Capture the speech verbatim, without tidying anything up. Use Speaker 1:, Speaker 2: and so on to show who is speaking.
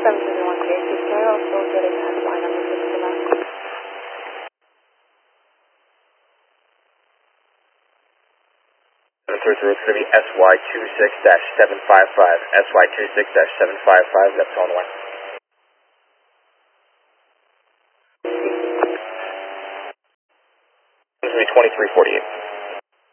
Speaker 1: seventeen one clear, please can I also get a test line on the system now?
Speaker 2: seven three three, it's going to be S Y two six seven five five, S Y two six seven five five, that's on the way. It's going to be twenty-three forty-eight.